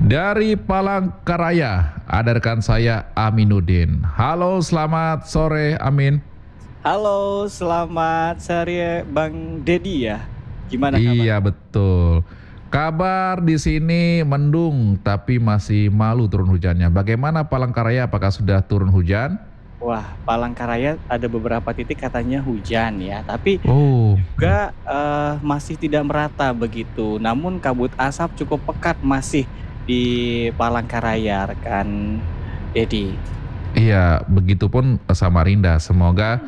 Dari Palangkaraya, ada rekan saya Aminuddin. Halo, selamat sore Amin. Halo, selamat sore Bang Dedi ya. Gimana Iya, kabarnya? betul. Kabar di sini mendung, tapi masih malu turun hujannya. Bagaimana Palangkaraya, apakah sudah turun hujan? Wah, Palangkaraya ada beberapa titik katanya hujan ya, tapi Oh, juga masih tidak merata begitu. Namun kabut asap cukup pekat masih di Palangkaraya, rekan Dedi. iya, begitupun Samarinda. Semoga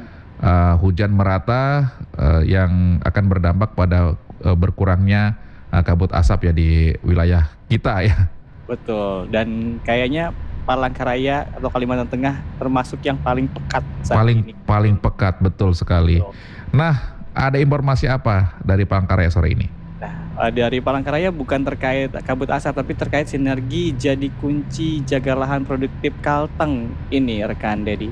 hujan merata yang akan berdampak pada berkurangnya kabut asap ya di wilayah kita ya. Betul, dan kayaknya Palangkaraya atau Kalimantan Tengah termasuk yang paling pekat saat Paling ini. paling pekat, betul sekali. Betul. Nah, ada informasi apa dari Palangkaraya sore ini? Nah, dari Palangkaraya bukan terkait kabut asap, tapi terkait sinergi jadi kunci jaga lahan produktif Kalteng ini, rekan Dedi.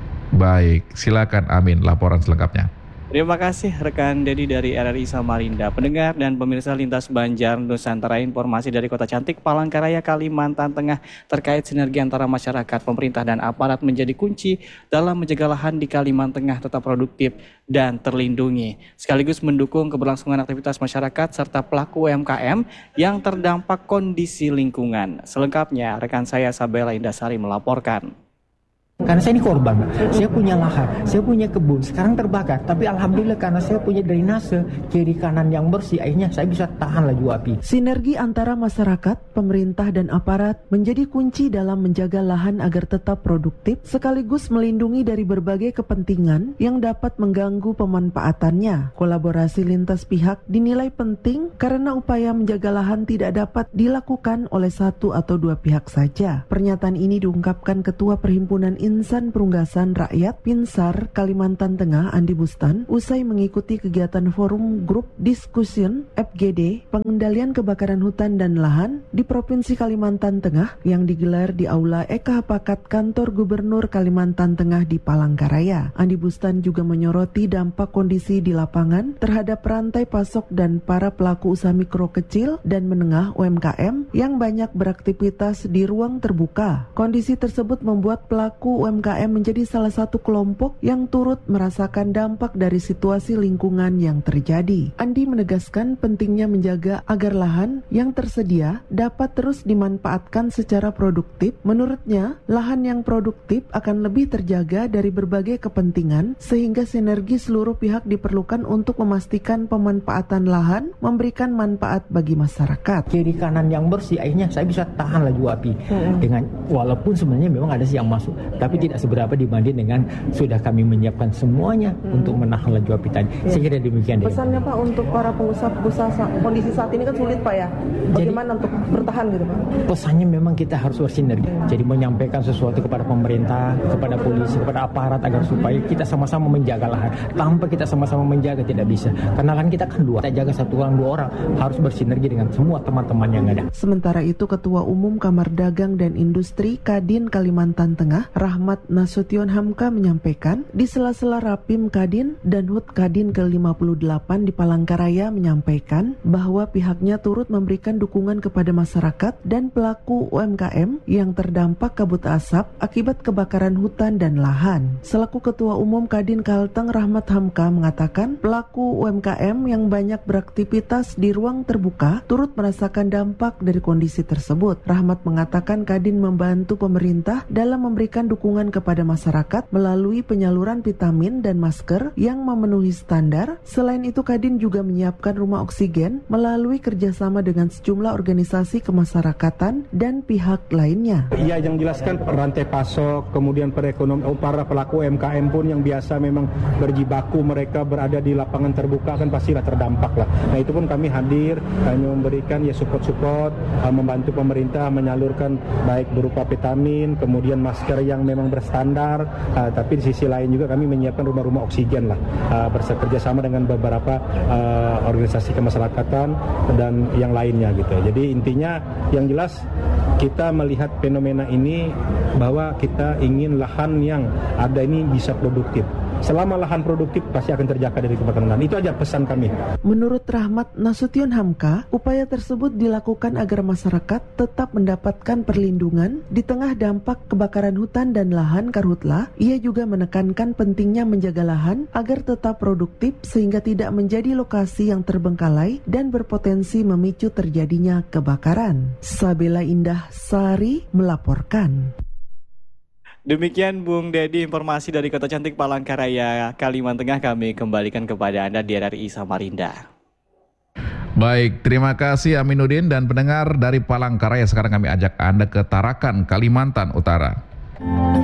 Baik, silakan Amin laporan selengkapnya. Terima kasih rekan Dedi dari RRI Samarinda. Pendengar dan pemirsa Lintas Banjar Nusantara, informasi dari Kota Cantik Palangkaraya, Kalimantan Tengah terkait sinergi antara masyarakat, pemerintah dan aparat menjadi kunci dalam menjaga lahan di Kalimantan Tengah tetap produktif dan terlindungi, sekaligus mendukung keberlangsungan aktivitas masyarakat serta pelaku UMKM yang terdampak kondisi lingkungan. Selengkapnya rekan saya Sabela Indasari melaporkan. Karena saya ini korban, saya punya lahan, saya punya kebun, sekarang terbakar. Tapi alhamdulillah karena saya punya drainase kiri kanan yang bersih, akhirnya saya bisa tahan laju api. Sinergi antara masyarakat, pemerintah dan aparat menjadi kunci dalam menjaga lahan agar tetap produktif, sekaligus melindungi dari berbagai kepentingan yang dapat mengganggu pemanfaatannya. Kolaborasi lintas pihak dinilai penting karena upaya menjaga lahan tidak dapat dilakukan oleh satu atau dua pihak saja. Pernyataan ini diungkapkan Ketua Perhimpunan Insan Perunggasan Rakyat Pinsar Kalimantan Tengah Andi Bustan usai mengikuti kegiatan forum grup discussion FGD pengendalian kebakaran hutan dan lahan di Provinsi Kalimantan Tengah yang digelar di Aula Eka Pakat Kantor Gubernur Kalimantan Tengah di Palangkaraya. Andi Bustan juga menyoroti dampak kondisi di lapangan terhadap rantai pasok dan para pelaku usaha mikro kecil dan menengah UMKM yang banyak beraktivitas di ruang terbuka. Kondisi tersebut membuat pelaku UMKM menjadi salah satu kelompok yang turut merasakan dampak dari situasi lingkungan yang terjadi. Andi menegaskan pentingnya menjaga agar lahan yang tersedia dapat terus dimanfaatkan secara produktif. Menurutnya, lahan yang produktif akan lebih terjaga dari berbagai kepentingan sehingga sinergi seluruh pihak diperlukan untuk memastikan pemanfaatan lahan memberikan manfaat bagi masyarakat. Kiri kanan yang bersih, akhirnya saya bisa tahan laju api. Dengan walaupun sebenarnya memang ada sih yang masuk, tapi tidak seberapa dibanding dengan sudah kami menyiapkan semuanya untuk menahan laju api tadi. Saya kira demikian. Pesannya Pak untuk para pengusaha kondisi saat ini kan sulit Pak ya. Bagaimana untuk bertahan gitu Pak? Pesannya memang kita harus bersinergi. Jadi menyampaikan sesuatu kepada pemerintah, kepada polisi, kepada aparat agar supaya kita sama-sama menjaga lahan. Tanpa kita sama-sama menjaga tidak bisa. Karena lahan kita kan dua. Kita jaga satu orang dua orang, harus bersinergi dengan semua teman-teman yang ada. Sementara itu Ketua Umum Kamar Dagang dan Industri Kadin Kalimantan Tengah Rahmat Nasution Hamka menyampaikan di sela-sela Rapim Kadin dan HUT Kadin ke-58 di Palangkaraya menyampaikan bahwa pihaknya turut memberikan dukungan kepada masyarakat dan pelaku UMKM yang terdampak kabut asap akibat kebakaran hutan dan lahan. Selaku Ketua Umum Kadin Kalteng Rahmat Hamka mengatakan pelaku UMKM yang banyak beraktivitas di ruang terbuka turut merasakan dampak dari kondisi tersebut. Rahmat mengatakan Kadin membantu pemerintah dalam memberikan dukungan kepada masyarakat melalui penyaluran vitamin dan masker yang memenuhi standar. Selain itu, Kadin juga menyiapkan rumah oksigen melalui kerjasama dengan sejumlah organisasi kemasyarakatan dan pihak lainnya. Ia yang jelaskan rantai pasok, kemudian perekonomian para pelaku UMKM pun yang biasa memang berjibaku mereka berada di lapangan terbuka kan pastilah terdampak lah. Nah itu pun kami hadir, kami memberikan ya support, membantu pemerintah menyalurkan baik berupa vitamin, kemudian masker yang memang berstandar, tapi di sisi lain juga kami menyiapkan rumah-rumah oksigen lah, bekerja sama dengan beberapa organisasi kemasyarakatan dan yang lainnya gitu. Jadi intinya yang jelas kita melihat fenomena ini bahwa kita ingin lahan yang ada ini bisa produktif. selama lahan produktif pasti akan terjaga dari kebakaran hutan. Itu aja pesan kami. Menurut Rahmat Nasution Hamka, upaya tersebut dilakukan agar masyarakat tetap mendapatkan perlindungan di tengah dampak kebakaran hutan dan lahan karhutla. Ia juga menekankan pentingnya menjaga lahan agar tetap produktif sehingga tidak menjadi lokasi yang terbengkalai dan berpotensi memicu terjadinya kebakaran. Sabila Indah Sari melaporkan. Demikian Bung Dedi, informasi dari Kota Cantik Palangkaraya, Kalimantan Tengah kami kembalikan kepada Anda di RRI Samarinda. Baik, terima kasih Aminuddin dan pendengar dari Palangkaraya. Sekarang kami ajak Anda ke Tarakan, Kalimantan Utara.